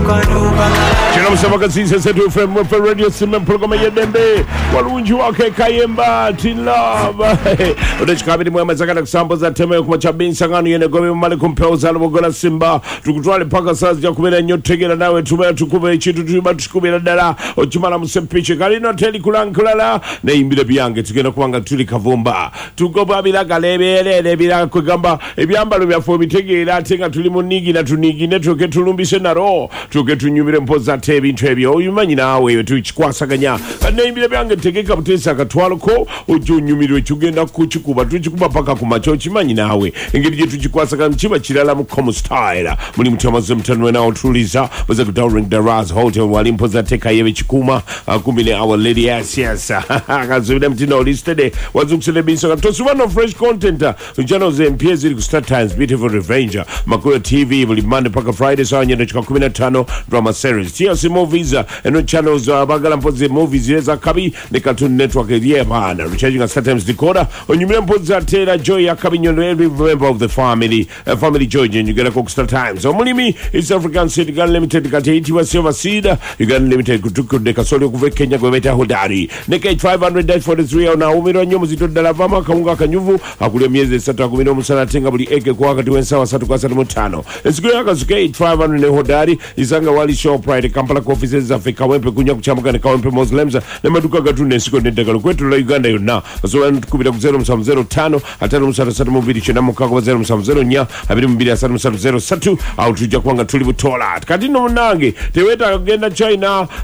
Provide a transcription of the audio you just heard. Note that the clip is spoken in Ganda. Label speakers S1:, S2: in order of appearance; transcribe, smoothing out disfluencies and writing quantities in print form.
S1: Chino msabaka sisi setu FM for radio simen programa yedembe walunji wake kayemba tilava udachikabidi mwema zakana kusamboza tema yokumacha binsangano yene gobe mali kumpeuza alumogola simba tukutwale paka sazi ya kubela nyotegela nawe tumea tukube chitu tuba tukubela dala ochumala msempiche kalino teli kulankulala na imbile biyange tukena kuwanga tuli kavumba tukoba bila galebele bila kugamba ebyambalo byafu bitegera tenga tuli munigi na tunigi netoke tulumbise naro tuke tunyumire mpoza ebintu ebyo oyimanyi naawe tukikwasaganya naimbire byange tegeka butesa akatwalo ko ojonyumirwe kugenda kukikuba tukikuba paka kumacho okimanyi naawe engeri gye tukikwasaganya kiba kirala mu com style muli mutamaze mtanwe nawo tuliza baza ku Downing Daraz Hotel wali mpoza teka yebe kikuma kumbine our lady yes akazubira mtino listed wazukusele binso tosubano fresh content channels MPS ku Star Times Beautiful Revenge Makoyo TV buli Monday paka Friday saa nyendo chika 15 drama series TLC movies and channels bagala mpoze movies yeza kabi ne Cartoon Network ye bana recharging a Star Times decoder onyumire mpoza tera joy akabi nyondo every member of the family joy and you get a Star Times omulimi East African Seed Gun Limited kati itiwa silver seed you got limited kutuku de kasolo kuve Kenya gwebeta hodari neka 543 na umiro nyomu zito dalavama kaunga kanyuvu akule miezi 3 kumino musana tenga buli eke kwa wakati wensa wa 3 kwa 5 esiko yaka zuke 500 ne hodari isanga wali show pride Kampala offices za Afrika wempe kunya kuchamuka ne kawempe Muslims na maduka gatune siko ndekalo kwetu la Uganda yona so tukubira ku 0705 atano musana mubiri chena mukako 0705 nya abiri mubiri asana musana 03 au tujja kwanga tuli butola kati no munange teweta kugenda China